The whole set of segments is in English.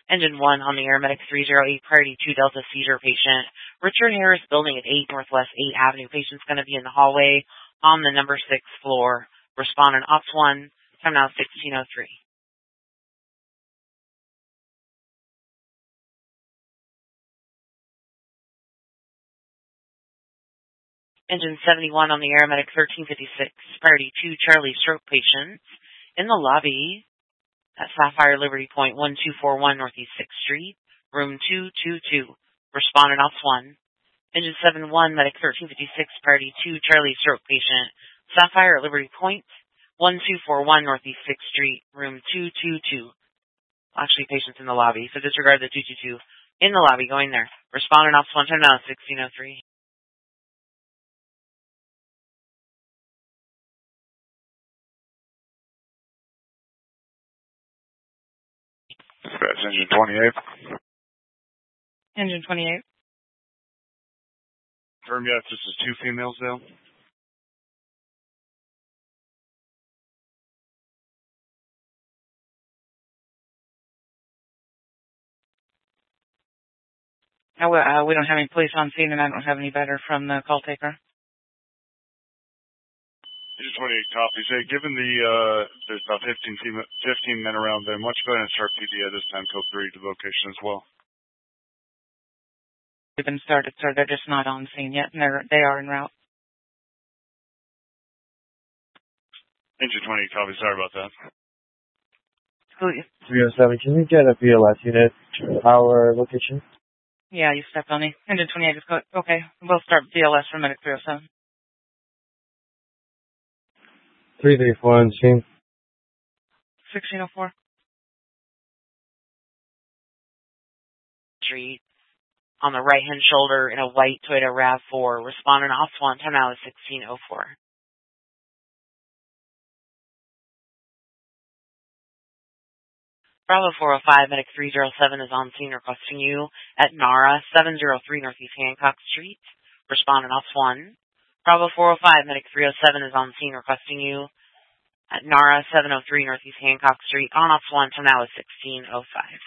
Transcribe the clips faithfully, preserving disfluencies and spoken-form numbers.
Engine one on the Aeromedic three oh eight, priority two Delta seizure patient. Richard Harris building at eight Northwest eighth Avenue. Patient's going to be in the hallway on the number six floor. Respondent Ops one, time now sixteen oh three. Engine seventy-one on the Aeromedic thirteen fifty-six, priority two Charlie stroke patient. In the lobby at Sapphire Liberty Point one two four one Northeast sixth Street, room two two two. Respondent Ops one. Engine seventy-one, Medic thirteen fifty-six, priority two Charlie stroke patient. Sapphire at Liberty Point one two four one Northeast sixth Street, room two two two. Actually, patient's in the lobby, so disregard the two two two. In the lobby, going there. Respondent Ops one, time now sixteen oh three. That's engine twenty-eight. Engine twenty-eight. Confirm, yes, this is two females, though. No, uh, we don't have any police on scene, and I don't have any better from the call taker. Engine twenty-eight copies. Hey, given the, uh, there's about fifteen, fifteen men around there, why don't you go ahead and start P D at this time, code three to location as well. They've been started, sir. They're just not on scene yet, and they're, they are en route. Engine twenty-eight copies. Sorry about that. three oh seven, can you get a B L S unit to our location? Yeah, you stepped on me. Engine twenty-eight is good. Okay, we'll start B L S for Medic three oh seven. three three four on scene. sixteen oh four. Street. On the right-hand shoulder in a white Toyota RAV four. Respondent Ops one, time now is sixteen oh four. Bravo four oh five, Medic three oh seven is on scene requesting you at NARA seven oh three Northeast Hancock Street. Respondent Ops one. Bravo four oh five, Medic three oh seven is on scene requesting you at NARA seven oh three Northeast Hancock Street. On Ops one, time now is sixteen oh five.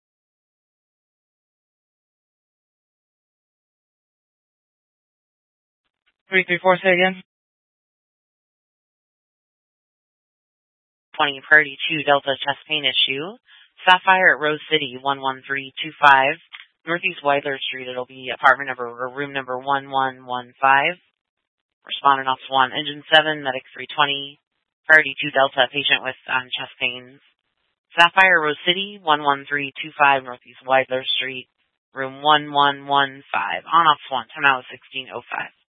three three four, say again. twenty, priority two Delta chest pain issue. Sapphire at Rose City, one one three two five, Northeast Weidler Street. It'll be apartment number or room number one one one five. Respondent Ops one. Engine seven, Medic three twenty, priority two Delta, patient with um, chest pains. Sapphire, Rose City, one one three two five, Northeast Weidler Street, room one one one five. On Ops one, time now is sixteen oh five.